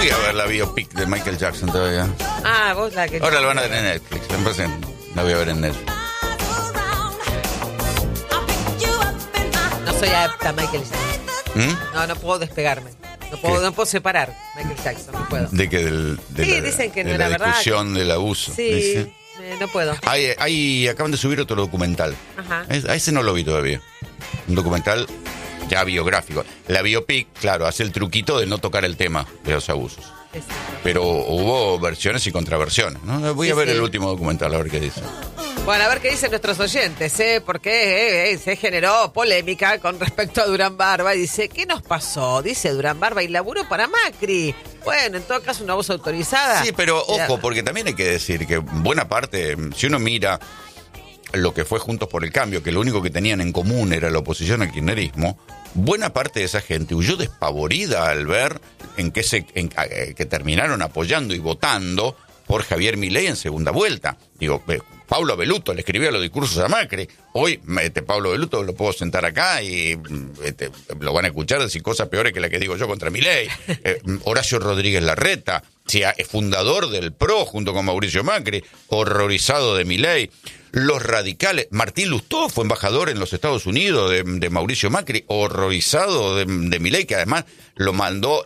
fui a ver la biopic de Michael Jackson todavía. Ah, vos la que... Ahora lo van a tener en Netflix. Me parece, la voy a ver en Netflix. No soy adepta a Michael Jackson. No puedo despegarme. No puedo separar Michael Jackson, no puedo. ¿De que dicen que no de era la verdad. discusión del abuso? Sí, Dice. No puedo. Acaban de subir otro documental. Ajá. A ese no lo vi todavía. Un documental ya biográfico. La biopic, claro, hace el truquito de no tocar el tema de los abusos. Exacto. Pero hubo versiones y contraversiones, ¿no? Voy a ver el último documental, a ver qué dice. Bueno, a ver qué dicen nuestros oyentes, porque se generó polémica con respecto a Durán Barba. Y dice, ¿qué nos pasó? Dice Durán Barba, y laburó para Macri. Bueno, en todo caso, una voz autorizada. Sí, pero ojo, porque también hay que decir que buena parte, si uno mira lo que fue Juntos por el Cambio, que lo único que tenían en común era la oposición al kirchnerismo, buena parte de esa gente huyó despavorida al ver que terminaron apoyando y votando por Javier Milei en segunda vuelta. Digo, Pablo Belluto le escribía los discursos a Macri. Hoy, Pablo Belluto lo puedo sentar acá y lo van a escuchar decir cosas peores que la que digo yo contra Milei. Horacio Rodríguez Larreta, fundador del PRO junto con Mauricio Macri, horrorizado de Milei. Los radicales, Martín Lustó fue embajador en los Estados Unidos de Mauricio Macri, horrorizado de Milei, que además le mandó.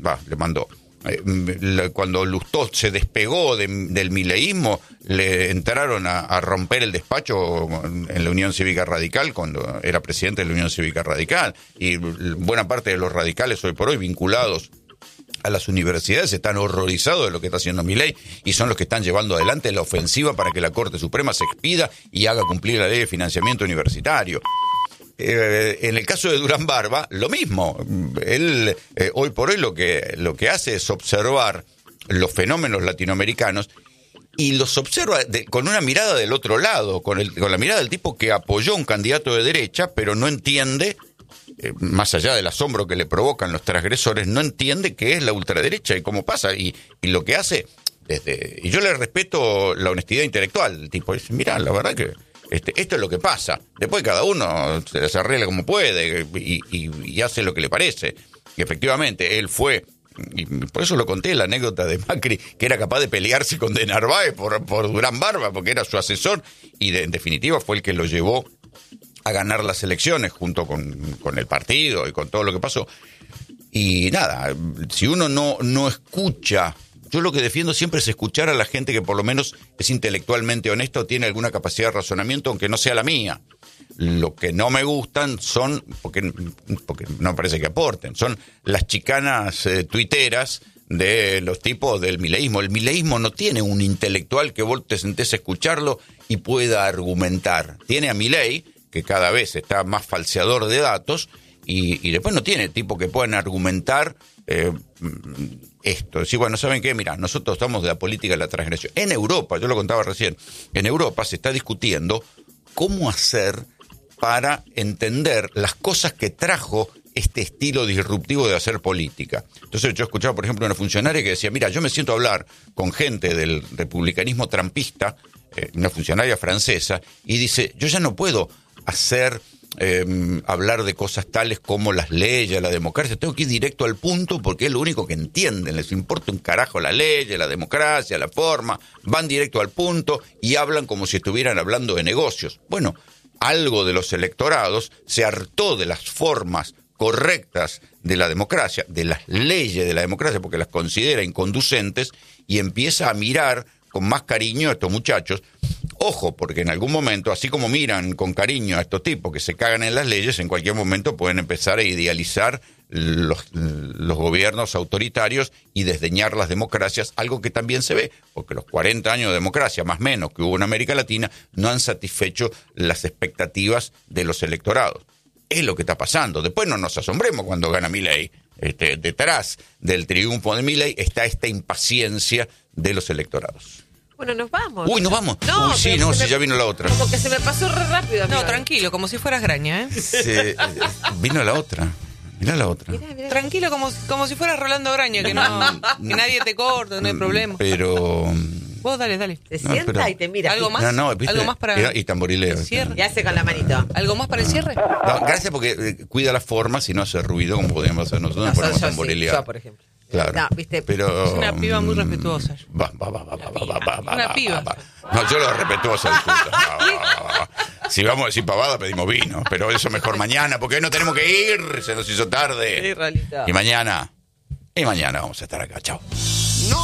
Cuando Lustó se despegó del mileísmo, le entraron a romper el despacho en la Unión Cívica Radical, cuando era presidente de la Unión Cívica Radical. Y buena parte de los radicales hoy por hoy vinculados a las universidades están horrorizados de lo que está haciendo Milei y son los que están llevando adelante la ofensiva para que la Corte Suprema se expida y haga cumplir la ley de financiamiento universitario. En el caso de Durán Barba, lo mismo. Él hoy por hoy lo que hace es observar los fenómenos latinoamericanos y los observa con una mirada del otro lado, con la mirada del tipo que apoyó a un candidato de derecha, pero no entiende, más allá del asombro que le provocan los transgresores, no entiende qué es la ultraderecha y cómo pasa. Y lo que hace, y yo le respeto la honestidad intelectual. El tipo dice, mirá, la verdad que esto es lo que pasa. Después cada uno se arregla como puede y hace lo que le parece. Y efectivamente, él fue, y por eso lo conté, la anécdota de Macri, que era capaz de pelearse con De Narváez por Durán Barba, porque era su asesor, y en definitiva fue el que lo llevó a ganar las elecciones junto con el partido y con todo lo que pasó. Y nada, si uno no escucha... Yo lo que defiendo siempre es escuchar a la gente que por lo menos es intelectualmente honesta o tiene alguna capacidad de razonamiento, aunque no sea la mía. Lo que no me gustan son, porque no me parece que aporten, son las chicanas tuiteras de los tipos del mileísmo. El mileísmo no tiene un intelectual que vos te sentés a escucharlo y pueda argumentar. Tiene a Milei, que cada vez está más falseador de datos, y después no tiene tipo que puedan argumentar esto. Decir, bueno, ¿saben qué? Mirá, nosotros estamos de la política de la transgresión. En Europa, yo lo contaba recién, en Europa se está discutiendo cómo hacer para entender las cosas que trajo este estilo disruptivo de hacer política. Entonces yo escuchaba, por ejemplo, una funcionaria que decía, mira, yo me siento a hablar con gente del republicanismo trampista, una funcionaria francesa, y dice, yo ya no puedo hablar de cosas tales como las leyes, la democracia, tengo que ir directo al punto porque es lo único que entienden, les importa un carajo la ley, la democracia, la forma, van directo al punto y hablan como si estuvieran hablando de negocios. Bueno, algo de los electorados se hartó de las formas correctas de la democracia, de las leyes de la democracia, porque las considera inconducentes y empieza a mirar con más cariño a estos muchachos. Ojo, porque en algún momento, así como miran con cariño a estos tipos que se cagan en las leyes, en cualquier momento pueden empezar a idealizar los gobiernos autoritarios y desdeñar las democracias, algo que también se ve, porque los 40 años de democracia, más o menos, que hubo en América Latina, no han satisfecho las expectativas de los electorados. Es lo que está pasando. Después no nos asombremos cuando gana Milei. Detrás del triunfo de Milei está esta impaciencia de los electorados. Bueno, nos vamos. Uy, nos vamos. No, uy, sí, no, si ya vino la otra. Como que se me pasó re rápido. Amigo. No, tranquilo, como si fueras Graña, ¿eh? Vino la otra. Mirá la otra. Mirá. Tranquilo, como si fueras Rolando Graña, que que nadie te corta, no hay problema. Pero... Vos dale. Se sienta y te mira. ¿Algo más? No, ¿viste? ¿Algo más para y tamborileo. el cierre? Y hace con la manito. ¿Algo más para el cierre? No, gracias porque cuida las formas y no hace ruido como podríamos hacer nosotros. Yo, por ejemplo. Claro. No, ¿viste? Pero, Es una piba muy respetuosa. Va. Una piba. No, yo lo respetuoso, disculpa. Va. Si vamos a decir pavada, pedimos vino. Pero eso mejor mañana, porque hoy no tenemos que ir. Se nos hizo tarde. Sí, Ralita. Y mañana vamos a estar acá. Chao.